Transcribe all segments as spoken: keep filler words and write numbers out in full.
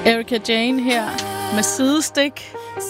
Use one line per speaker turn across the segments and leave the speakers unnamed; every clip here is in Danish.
Erika Jane her med sidestik.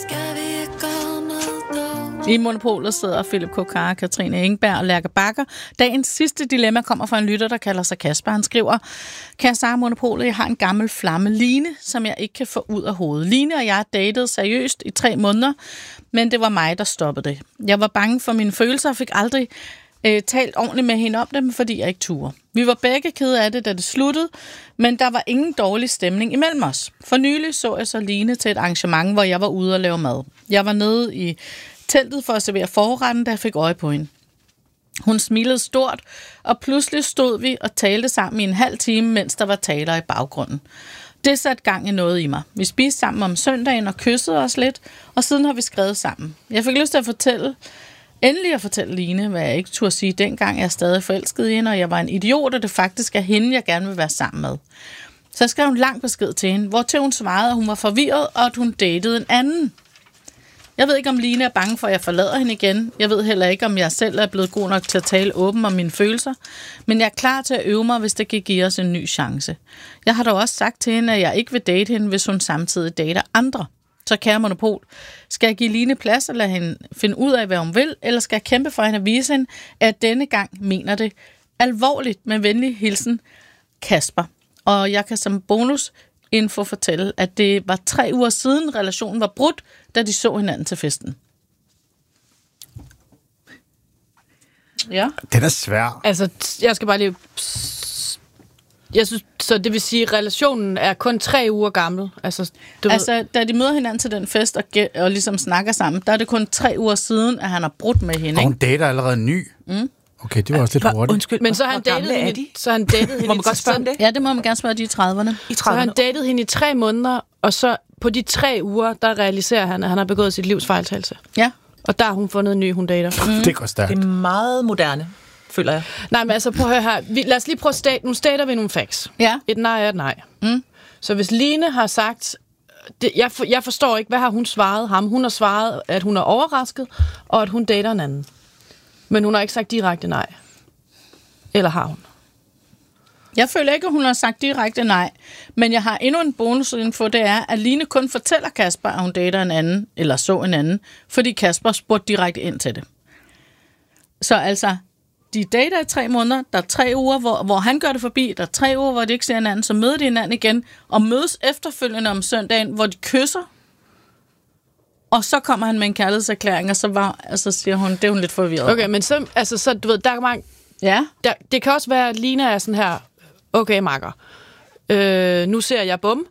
I Monopolet sidder Philip K. Carr, Katrine Engberg og Lærke Bakker. Dagens sidste dilemma kommer fra en lytter, der kalder sig Kasper. Han skriver: Kære Sara, Monopolet, jeg har en gammel flamme, Line, som jeg ikke kan få ud af hovedet. Line og jeg datede seriøst i tre måneder, men det var mig, der stoppede det. Jeg var bange for mine følelser og fik aldrig øh, talt ordentligt med hende om dem, fordi jeg ikke turde. Vi var begge kede af det, da det sluttede, men der var ingen dårlig stemning imellem os. For nylig så jeg så Line til et arrangement, hvor jeg var ude og lave mad. Jeg var nede i teltet for at servere forretten, da jeg fik øje på hende. Hun smilede stort, og pludselig stod vi og talte sammen i en halv time, mens der var taler i baggrunden. Det satte gang i noget i mig. Vi spiste sammen om søndagen og kyssede os lidt, og siden har vi skrevet sammen. Jeg fik lyst til at fortælle, endelig at fortælle Line, hvad jeg ikke turde sige dengang, jeg er stadig forelsket i hende, og jeg var en idiot, og det faktisk er hende, jeg gerne vil være sammen med. Så jeg skrev en lang besked til hende, hvortil hun svarede, at hun var forvirret, og at hun datede en anden. Jeg ved ikke, om Line er bange for, at jeg forlader hende igen. Jeg ved heller ikke, om jeg selv er blevet god nok til at tale åben om mine følelser. Men jeg er klar til at øve mig, hvis det kan give os en ny chance. Jeg har dog også sagt til hende, at jeg ikke vil date hende, hvis hun samtidig dater andre. Så kære Monopol, skal jeg give Line plads og lade hende finde ud af, hvad hun vil, eller skal jeg kæmpe for hende og vise hende, at denne gang mener det alvorligt med venlig hilsen Kasper. Og jeg kan som bonus info fortælle, at det var tre uger siden relationen var brudt, da de så hinanden til festen. Ja.
Den er svær.
Altså, jeg skal bare lige... Jeg synes, så det vil sige, at relationen er kun tre uger gammel. Altså, du
altså
ved...
da de møder hinanden til den fest og, ge- og ligesom snakker sammen, der er det kun tre uger siden, at han har brudt med hende.
Og hun dater allerede ny.
Mm.
Okay, det var også lidt hurtigt.
Undskyld, men så har han datet hende,
de?
så han datet hende.
Må man godt spørge om det?
Ja, det må man gerne spørge, de i trediverne.
I
Så har han datet hende i tre måneder, og så på de tre uger, der realiserer han, at han har begået sit livs fejltagelse.
Ja.
Og der har hun fundet en ny, hun dater.
Mm. Det går stærkt.
Det er meget moderne, føler jeg.
Nej, men altså prøv at høre her. Vi, lad os lige prøve at state. Nu stater vi nogle facts.
Ja.
Et nej er et nej.
Mm.
Så hvis Line har sagt... Det, jeg, for, jeg forstår ikke, hvad har hun svaret ham? Hun har svaret, at hun er overrasket, og at hun dater en anden. Men hun har ikke sagt direkte nej. Eller har hun?
Jeg føler ikke, at hun har sagt direkte nej. Men jeg har endnu en bonusinfo, det er, at Line kun fortæller Kasper, at hun dater en anden, eller så en anden, fordi Kasper spurgte direkte ind til det. Så altså, de dater i tre måneder, der er tre uger, hvor, hvor han gør det forbi, der er tre uger, hvor de ikke ser hinanden, så møder de hinanden igen, og mødes efterfølgende om søndagen, hvor de kysser, og så kommer han med en kærlighedserklæring, og så, var, altså, siger hun, det er hun lidt forvirret.
Okay, men så, altså, så du ved, der er mange...
Ja.
Der, det kan også være, at Line er sådan her, okay, makker, øh, nu ser jeg bum.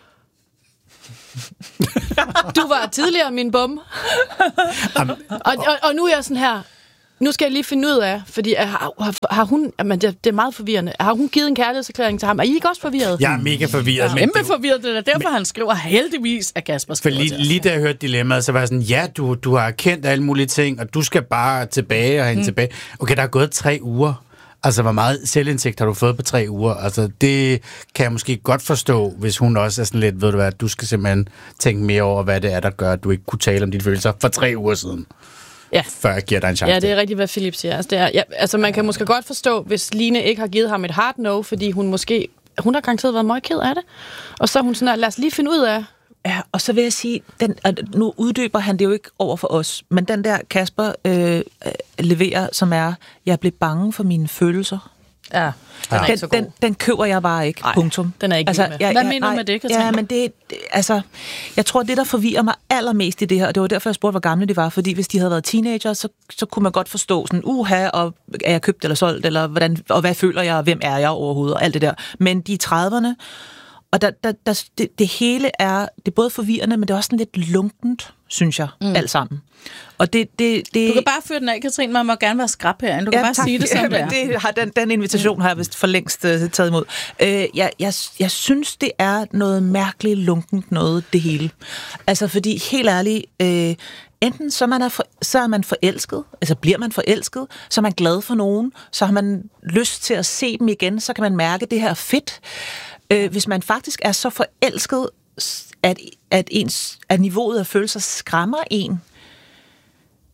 Du var tidligere min bum. og, og, og nu er jeg sådan her, nu skal jeg lige finde ud af, fordi har, har, har hun, jamen det, det er meget forvirrende, har hun givet en kærlighedserklæring til ham? Er I ikke også forvirret?
Jeg er mega forvirret.
Ja, kæmpe forvirret, det er derfor, men, han skriver heldigvis, at Kasper skriver
for lige, lige da jeg hørte dilemmaet, så var jeg sådan, ja, du, du har erkendt alle mulige ting, og du skal bare tilbage og hente mm. tilbage. Okay, der er gået tre uger. Altså, hvor meget selvindsigt har du fået på tre uger? Altså, det kan jeg måske godt forstå, hvis hun også er sådan lidt, ved du hvad, du skal simpelthen tænke mere over, hvad det er, der gør, at du ikke kunne tale om dine følelser for tre uger siden.
Ja.
Før jeg giver dig en chance.
Ja, det er rigtigt, hvad Philip siger. Altså, det er, ja, altså, man kan måske godt forstå, hvis Line ikke har givet ham et hard no, fordi hun måske... Hun har garanteret været meget ked af det. Og så er hun sådan her, lad os lige finde ud af...
Ja, og så vil jeg sige, den, nu uddyber han det jo ikke over for os, men den der Kasper øh, leverer, som er, jeg blev bange for mine følelser.
Ja, den er
den,
ikke så god.
Den, den køber jeg bare ikke,
Ej,
punktum.
Den er ikke
altså,
med.
Jeg,
Hvad
jeg,
mener du med det, Katrine?
Ja, men det, det, altså, jeg tror, det, der forvirrer mig allermest i det her, og det var derfor, jeg spurgte, hvor gamle de var, fordi hvis de havde været teenager, så, så kunne man godt forstå sådan, uha, og er jeg købt eller solgt, eller hvordan, og hvad føler jeg, og hvem er jeg overhovedet, og alt det der. Men de er i trediverne, og der, der, der, det, det hele er, det er både forvirrende, men det er også sådan lidt lunkent, synes jeg, mm. alt sammen. Og det, det, det...
Du kan bare fyre den af, Katrine, man må gerne være skrab herinde. Du kan
ja,
bare
tak.
sige det, som det er.
det har, den, den invitation har jeg vist for længst uh, taget imod. Uh, jeg, jeg, jeg synes, det er noget mærkeligt lunkent noget, det hele. Altså, fordi helt ærligt, uh, enten så, man er for, så er man forelsket, altså bliver man forelsket, så er man glad for nogen, så har man lyst til at se dem igen, så kan man mærke, at det her er fedt. Uh, hvis man faktisk er så forelsket, at, at, ens, at niveauet af følelser skræmmer en,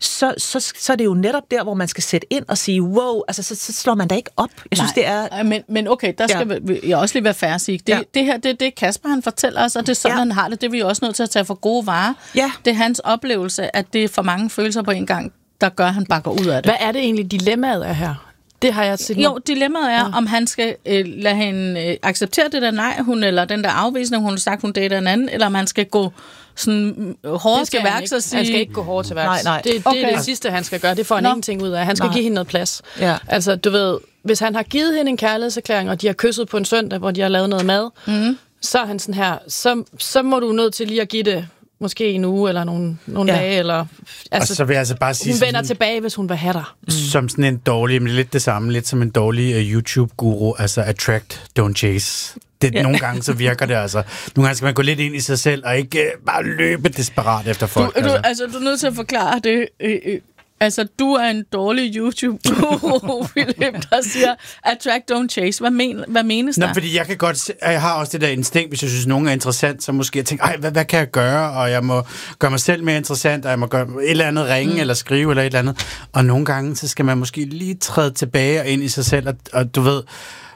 så, så, så er det jo netop der, hvor man skal sætte ind og sige, wow, altså så, så slår man da ikke op. Jeg synes,
Nej,
det er...
Men, men okay, der skal ja. jeg også lige være fair at sige. Det, ja. det her, det er det, Kasper han fortæller os, og det er sådan, ja. han har det. Det er vi jo også nødt til at tage for gode varer.
Ja.
Det er hans oplevelse, at det er for mange følelser på en gang, der gør, at han bakker ud af det.
Hvad er det egentlig, dilemmaet er her? Det har jeg set.
Jo, dilemmaet er, ja. om han skal øh, lade hende øh, acceptere det der nej, hun eller den der afvisning, hun har sagt, hun dater en anden, eller om han skal gå sådan hårdt til værks og sige...
Han skal ikke gå hårdt til værks.
Nej, nej.
Det, det okay. er det sidste, han skal gøre. Det får han Nå. ingenting ud af. Han skal nej. give hende noget plads.
Ja.
Altså, du ved, hvis han har givet hende en kærlighedserklæring, og de har kysset på en søndag, hvor de har lavet noget mad, mm. så er han sådan her, så, så må du nødt til lige at give det måske en uge, eller nogle, nogle ja. dage, eller... Altså,
og så vil jeg altså bare sige...
Hun vender
sådan,
tilbage, hvis hun vil have dig.
Mm. Som sådan en dårlig, men lidt det samme, lidt som en dårlig uh, YouTube-guru, altså attract, don't chase. Det, ja. Nogle gange så virker det altså. Nogle gange skal man gå lidt ind i sig selv, og ikke uh, bare løbe desperat efter folk.
Du,
altså.
Du, altså, du er nødt til at forklare det... Øh, øh. Altså, du er en dårlig YouTube-guru, Philip, der siger, attract, don't chase. Hvad, men, hvad menes der?
Nå, fordi jeg kan godt se, jeg har også det der instinkt, hvis jeg synes, nogen er interessant, så måske jeg tænker, ej, hvad, hvad kan jeg gøre? Og jeg må gøre mig selv mere interessant, og jeg må gøre et eller andet ringe, mm. eller skrive, eller et eller andet. Og nogle gange, så skal man måske lige træde tilbage og ind i sig selv, og, og du ved...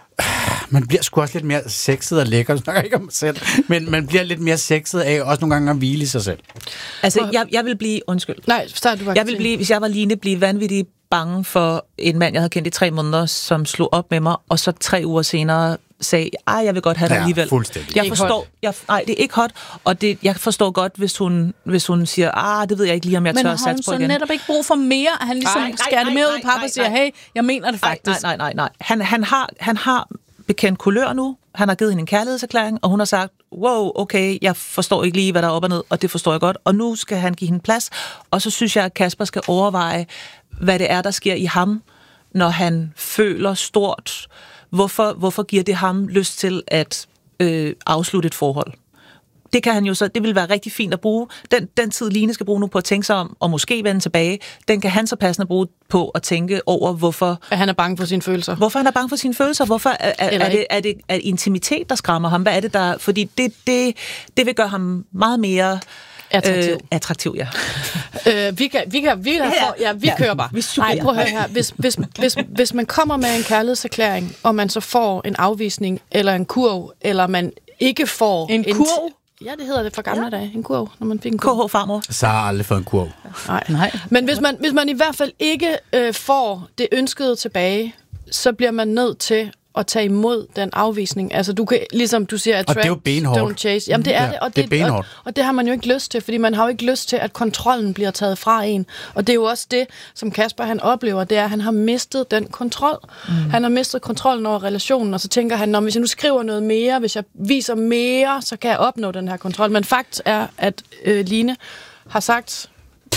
Man bliver sgu også lidt mere sexet og lækker, snakker ikke om mig selv, men man bliver lidt mere sexet af også nogle gange at hvile i sig selv.
Altså, jeg, jeg vil blive, undskyld.
Nej, start du bare.
Jeg vil blive, hvis jeg var Line, blive vanvittigt bange for en mand, jeg havde kendt i tre måneder, som slog op med mig, og så tre uger senere sagde, ej, jeg vil godt have dig
ja,
alligevel.
Fuldstændig.
Jeg forstår, jeg, nej, det er ikke hot, og det, jeg forstår godt, hvis hun, hvis hun siger, ah, det ved jeg ikke lige, om jeg tør at satse på igen.
Men har hun så netop ikke brug for mere, at han ligesom skærer det mere ud i pap og siger, hey, jeg mener det faktisk.
Nej, nej, nej, nej. Han, han, har, han har bekendt kulør nu, han har givet hende en kærlighedserklæring, og hun har sagt, wow, okay, jeg forstår ikke lige, hvad der er op og ned, og det forstår jeg godt, og nu skal han give hende plads, og så synes jeg, at Kasper skal overveje, hvad det er, der sker i ham, når han føler stort. Hvorfor, hvorfor giver det ham lyst til at øh, afslutte et forhold? Det kan han jo så, det vil være rigtig fint at bruge. Den, den tid, Line skal bruge nu på at tænke sig om, og måske vende tilbage, den kan han så passende bruge på at tænke over, hvorfor...
At han er bange for sine følelser.
Hvorfor han er bange for sine følelser? Hvorfor er, er, er, det, er, det, er det intimitet, der skræmmer ham? Hvad er det, der... Fordi det, det, det vil gøre ham meget mere...
Attraktiv.
Øh, attraktiv, ja.
øh, vi kan, vi kan, vi kan, for, ja, vi ja, kører bare.
Vi
Nej, prøv at høre her. Hvis, hvis, hvis, hvis man kommer med en kærlighedserklæring, og man så får en afvisning, eller en kurv, eller man ikke får...
En kurv?
Ja, det hedder det for gamle ja. dage. En kurv, når man fik en kurv.
K H farmor.
Så har jeg aldrig fået en kurv.
Nej. Nej. Men hvis man, hvis man i hvert fald ikke øh, får det ønskede tilbage, så bliver man nødt til at tage imod den afvisning. Altså, du kan, ligesom du siger, attract,
og det er jo benhårdt.
Don't chase. Jamen, det er
ja,
det. Og
det, det er
og, og det har man jo ikke lyst til, fordi man har jo ikke lyst til, at kontrollen bliver taget fra en. Og det er jo også det, som Kasper han oplever, det er, at han har mistet den kontrol. Mm. Han har mistet kontrollen over relationen, og så tænker han, hvis jeg nu skriver noget mere, hvis jeg viser mere, så kan jeg opnå den her kontrol. Men fakt er, at øh, Line har sagt...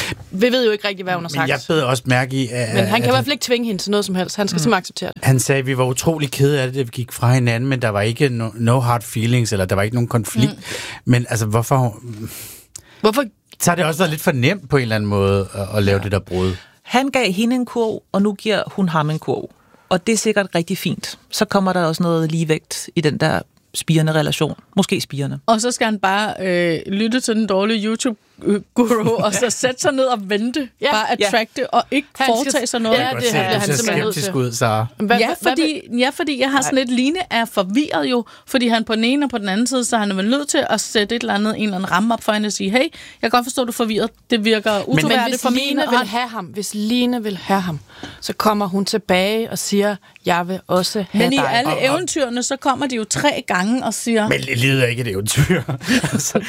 Vi ved jo ikke rigtig, hvad hun har sagt.
Men jeg bed også mærke i... At,
men han kan i hvert fald ikke tvinge hende til noget som helst. Han skal mm. simpelthen acceptere det.
Han sagde, at vi var utrolig kede af det, da vi gik fra hinanden, men der var ikke no, no hard feelings, eller der var ikke nogen konflikt. Mm. Men altså, hvorfor...
Hvorfor...
Så har det også været lidt for nemt på en eller anden måde at, at lave ja. det der brud.
Han gav hende en kurv, og nu giver hun ham en kurv. Og det er sikkert rigtig fint. Så kommer der også noget ligevægt i den der spirende relation. Måske spirende.
Og så skal han bare øh, lytte til den dårlige YouTube-guru, og så sætte sig ned og vente. Ja, bare attracte, ja. og ikke han foretage skal, sig noget.
Ja, det bliver han simpelthen nødt til.
Ud, så.
Ja, fordi, ja, fordi jeg har sådan lidt... Line er forvirret jo, fordi han på den ene og på den anden side, så han er vel nødt til at sætte et eller andet, en eller anden ramme op for hende og sige, hey, jeg kan godt forstå, du er forvirret. Det virker utroværdigt for
Line vil have ham, hvis Line vil have ham, så kommer hun tilbage og siger, jeg vil også have
Men
dig.
i alle og, eventyrene, så kommer de jo tre gange og siger...
Men livet er ikke et eventyr. altså,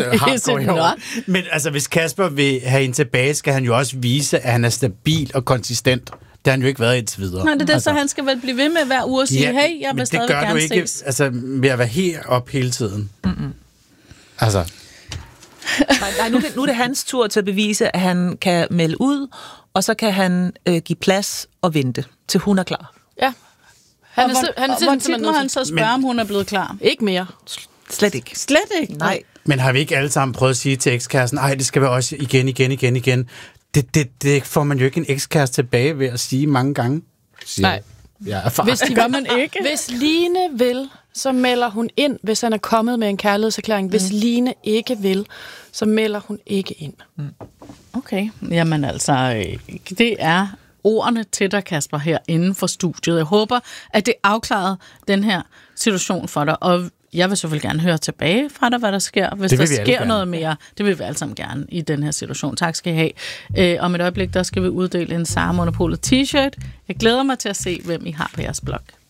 det Men altså, hvis Kasper vil have hende tilbage, skal han jo også vise, at han er stabil og konsistent. Det har han jo ikke været indtil videre.
Nej, det er det,
altså.
så han skal vel blive ved med hver uge og sige, ja, hey, jeg vil stadig gerne ses. Men det gør du ikke,
altså, ved at være her op hele tiden. Mm-mm. Altså...
nej, nej, nu, er det, nu er det hans tur til at bevise, at han kan melde ud, og så kan han øh, give plads og vente, til hun er klar.
Ja. Han er, han er
hvor tit må han så spørge, men, om hun er blevet klar?
Ikke mere.
Slet ikke.
Slet ikke?
Nej.
Men har vi ikke alle sammen prøvet at sige til ekskæresten, ej, det skal være også igen, igen, igen, igen. Det, det, det får man jo ikke en ekskæreste tilbage ved at sige mange gange. Siger,
nej.
Ja,
hvis de gør man ikke. Hvis Line vil, så melder hun ind, hvis han er kommet med en kærlighedserklæring. Hvis mm. Line ikke vil, så melder hun ikke ind. Mm.
Okay, jamen altså, det er ordene til dig, Kasper, her inden for studiet. Jeg håber, at det afklarede den her situation for dig, og jeg vil selvfølgelig gerne høre tilbage fra dig, hvad der sker, hvis der sker noget mere. Det vil vi alle sammen gerne i den her situation. Tak skal I have. Øh, om et øjeblik, der skal vi uddele en Sara Monopolet t-shirt. Jeg glæder mig til at se, hvem I har på jeres blog.